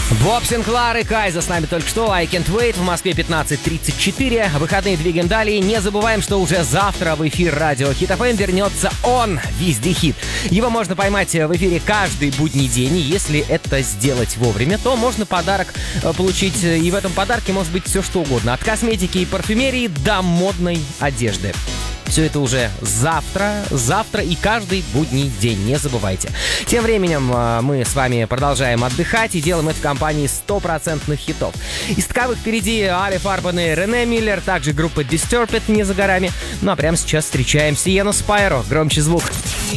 Боб Синклар и Кайза с нами только что. I Can't Wait. В Москве 15:34. Выходные двигаем далее. Не забываем, что уже завтра в эфир радио Hit FM вернется он, Везде Хит. Его можно поймать в эфире каждый будний день. И если это сделать вовремя, то можно подарок получить. И в этом подарке может быть все что угодно. От косметики и парфюмерии до модной одежды. Все это уже завтра и каждый будний день, не забывайте. Тем временем мы с вами продолжаем отдыхать и делаем это в компании стопроцентных хитов. Из таковых впереди Али Фарбан и Рене Миллер, также группа Disturbed не за горами. Ну а прямо сейчас встречаем Сиену Спайро. Громче звук.